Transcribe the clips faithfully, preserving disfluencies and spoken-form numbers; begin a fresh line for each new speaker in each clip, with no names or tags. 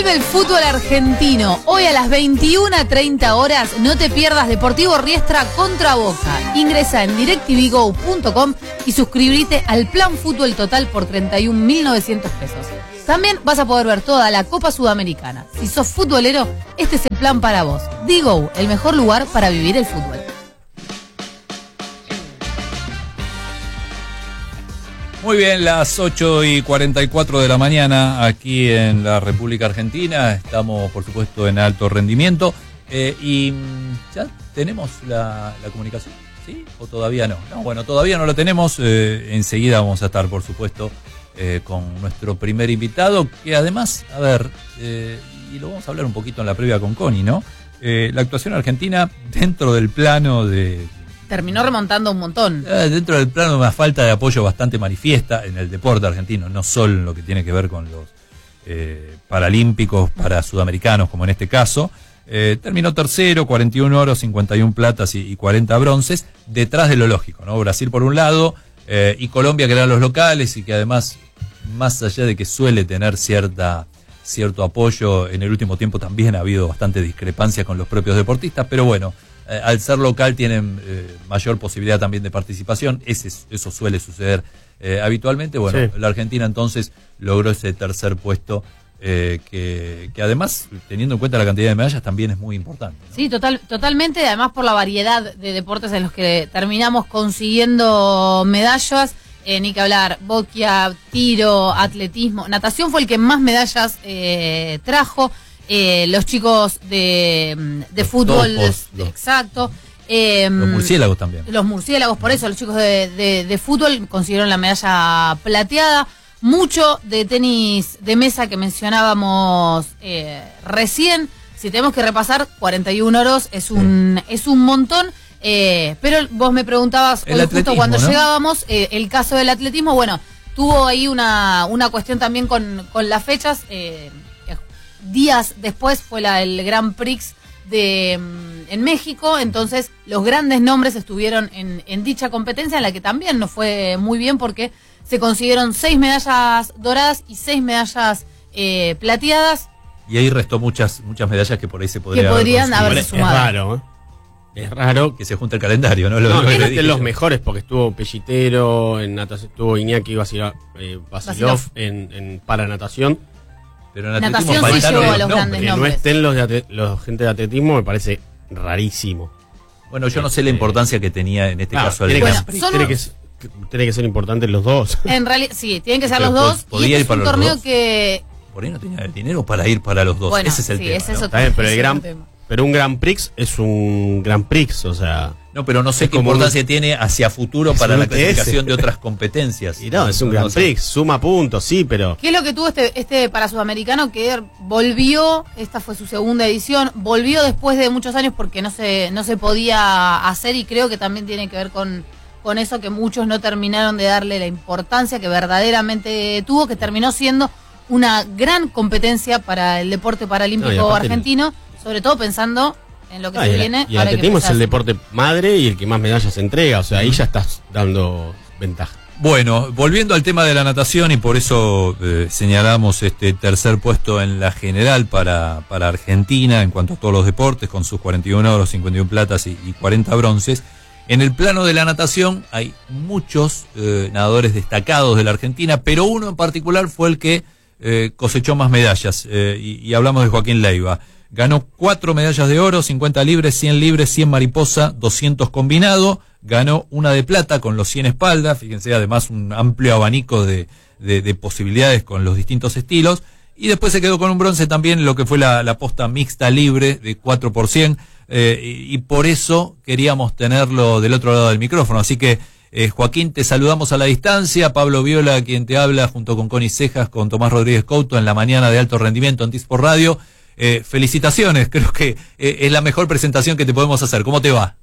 Vuelve el fútbol argentino. Hoy a las veintiuna treinta horas no te pierdas Deportivo Riestra contra Boca. Ingresa en directv go punto com y suscríbete al plan fútbol total por treinta y un mil novecientos pesos. También vas a poder ver toda la Copa Sudamericana. Si sos futbolero, este es el plan para vos. Digo, el mejor lugar para vivir el fútbol.
Muy bien, las ocho y cuarenta y cuatro de la mañana aquí en la República Argentina. Estamos, por supuesto, en alto rendimiento. Eh, y ya tenemos la, la comunicación, ¿sí? ¿O todavía no? No, bueno, todavía no lo tenemos. Eh, enseguida vamos a estar, por supuesto, eh, con nuestro primer invitado, que además, a ver, eh, y lo vamos a hablar un poquito en la previa con Connie, ¿no? Eh, la actuación argentina dentro del plano de...
Terminó remontando un montón.
Eh, dentro del plano de una falta de apoyo bastante manifiesta en el deporte argentino, no solo en lo que tiene que ver con los eh, paralímpicos, para sudamericanos, como en este caso. Eh, terminó tercero, cuarenta y un oros, cincuenta y un platas y, y cuarenta bronces, detrás de lo lógico, ¿no? Brasil por un lado eh, y Colombia, que eran los locales y que además, más allá de que suele tener cierta cierto apoyo, en el último tiempo también ha habido bastante discrepancia con los propios deportistas, pero bueno, eh, al ser local tienen eh, mayor posibilidad también de participación. Ese, eso suele suceder eh, habitualmente. Bueno, sí. La Argentina entonces logró ese tercer puesto, eh, que, que además, teniendo en cuenta la cantidad de medallas, también es muy importante, ¿no?
Sí, total, totalmente, además por la variedad de deportes en los que terminamos consiguiendo medallas. Eh, ni que hablar, boquia, tiro, atletismo, natación fue el que más medallas eh, trajo, eh, los chicos de, de
los
fútbol,
topos, los,
exacto. Eh,
los murciélagos también.
Los murciélagos, por eso los chicos de, de, de fútbol consiguieron la medalla plateada. Mucho de tenis de mesa que mencionábamos eh, recién. Si tenemos que repasar, cuarenta y un oros es un, sí. es un montón. Eh, pero vos me preguntabas hoy justo cuando ¿no? llegábamos, eh, el caso del atletismo, bueno, tuvo ahí una, una cuestión también con, con las fechas. Eh, días después fue la, el Grand Prix de en México, entonces los grandes nombres estuvieron en, en dicha competencia, en la que también nos fue muy bien porque se consiguieron seis medallas doradas y seis medallas eh, plateadas.
Y ahí restó muchas muchas medallas que por ahí se podría
que podrían
haber
haberse sumado.
Es raro, ¿eh? Es raro
que se junte el calendario, ¿no? Lo,
no,
lo
es
que
de los mejores, porque estuvo Pellitero, en natación, estuvo Iñaki Vasilov, eh, Vasilov en, en paranatación.
Pero en
natación sí llegó a los grandes
que
nombres.
no estén los, de atle- los gente de atletismo me parece rarísimo.
Bueno, yo no sé la importancia que tenía en este
ah,
caso
tiene,
el
que,
Grand Prix.
tiene, que, tiene que ser importantes los dos.
En realidad, sí, tienen que ser
Pero
los dos.
podía
Y
ir
este es
para
un
los
torneo
dos.
que...
Por ahí no tenía el dinero para ir para los dos.
Bueno,
ese es el
sí,
tema.
ese es
¿no?
otro-
Está bien, pero el
ese es
gran,
otro tema.
pero un Grand Prix es un Grand Prix, o sea.
No, pero no sé
Es
qué
como
importancia
un-
tiene hacia futuro
es
para
un
la
U T S.
clasificación de otras competencias.
Y no, es un Grand
sé.
Prix, suma puntos, sí, pero.
¿Qué es lo que tuvo este, este para sudamericano? Que volvió, esta fue su segunda edición, volvió después de muchos años porque no se, no se podía hacer, y creo que también tiene que ver con, con eso, que muchos no terminaron de darle la importancia que verdaderamente tuvo, que terminó siendo una gran competencia para el deporte paralímpico
No, y aparte
argentino, sobre todo pensando en lo que
Ah,
se
y el,
viene.
y el
ahora hay que
atletismo es
empezar
el
a-
deporte madre y el que más medallas entrega, o sea, ahí ya estás dando ventaja.
Bueno, volviendo al tema de la natación, y por eso eh, señalamos este tercer puesto en la general para, para Argentina en cuanto a todos los deportes, con sus cuarenta y un oros, cincuenta y un platas y, y cuarenta bronces. En el plano de la natación hay muchos eh, nadadores destacados de la Argentina, pero uno en particular fue el que eh, cosechó más medallas, eh, y, y hablamos de Joaquín Leiva. Ganó cuatro medallas de oro, cincuenta libres, cien libres, cien mariposa, doscientos combinado. Ganó una de plata con los cien espaldas. Fíjense, además, un amplio abanico de, de, de posibilidades con los distintos estilos. Y después se quedó con un bronce también, lo que fue la, la posta mixta libre de cuatro por cien. Eh, y, y por eso queríamos tenerlo del otro lado del micrófono. Así que, eh, Joaquín, te saludamos a la distancia. Pablo Viola, quien te habla, junto con Connie Cejas, con Tomás Rodríguez Couto, en la mañana de alto rendimiento en T-Sport Radio. Eh, felicitaciones, creo que eh, es la mejor presentación que te podemos hacer. ¿Cómo te va?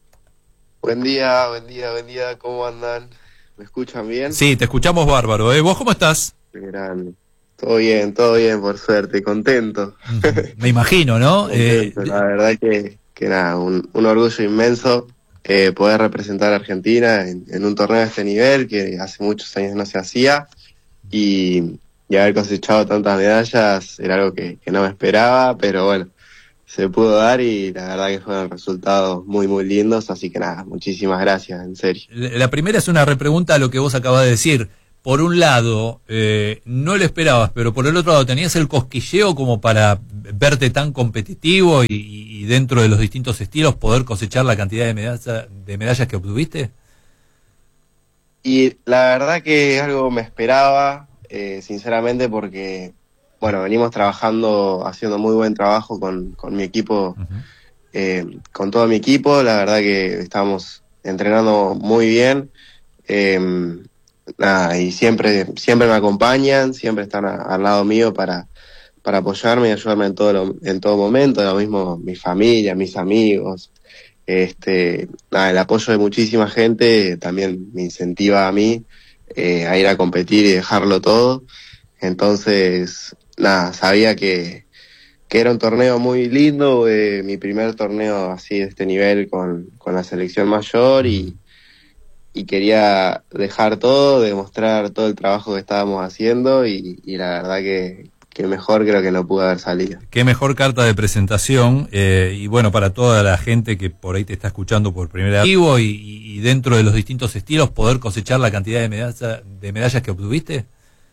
Buen día, buen día, buen día, ¿cómo andan? ¿Me escuchan bien?
Sí, te escuchamos bárbaro. ¿eh? ¿Vos cómo estás?
Qué grande. Todo bien, todo bien, por suerte, contento.
Me imagino, ¿no?
Contento,
eh,
la verdad que, que nada, un, un orgullo inmenso eh, poder representar a Argentina en, en un torneo de este nivel que hace muchos años no se hacía. Y, y haber cosechado tantas medallas era algo que, que no me esperaba, pero bueno, se pudo dar y la verdad que fueron resultados muy muy lindos, así que nada, muchísimas gracias, en serio.
La primera es una repregunta a lo que vos acabas de decir. Por un lado, eh, no lo esperabas, pero por el otro lado, ¿tenías el cosquilleo como para verte tan competitivo y, y dentro de los distintos estilos poder cosechar la cantidad de medallas, de medallas que obtuviste?
Y la verdad que es algo me esperaba, eh, sinceramente, porque, bueno, venimos trabajando, haciendo muy buen trabajo con, con mi equipo, uh-huh. eh, con todo mi equipo. La verdad que estamos entrenando muy bien. Eh, Nada, y siempre siempre me acompañan, siempre están a, al lado mío para, para apoyarme y ayudarme en todo lo, en todo momento, lo mismo mi familia, mis amigos, este nada, el apoyo de muchísima gente también me incentiva a mí eh, a ir a competir y dejarlo todo. Entonces, nada, sabía que, que era un torneo muy lindo, eh, mi primer torneo así de este nivel con, con la selección mayor y y quería dejar todo, demostrar todo el trabajo que estábamos haciendo y, y la verdad que, que mejor creo que no pudo haber salido.
Qué mejor carta de presentación eh, y bueno, para toda la gente que por ahí te está escuchando por primera vez y, y dentro de los distintos estilos poder cosechar la cantidad de medallas, de medallas que obtuviste.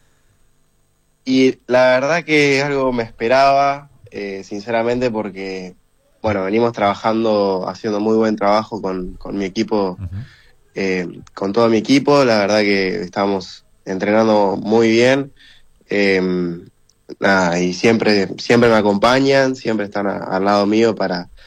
Y la verdad que es algo me esperaba, eh, sinceramente, porque bueno, venimos trabajando, haciendo muy buen trabajo con, con mi equipo, uh-huh. Eh, con todo mi equipo. La verdad que estamos entrenando muy bien, eh, nada, y siempre siempre me acompañan, siempre están a, al lado mío para,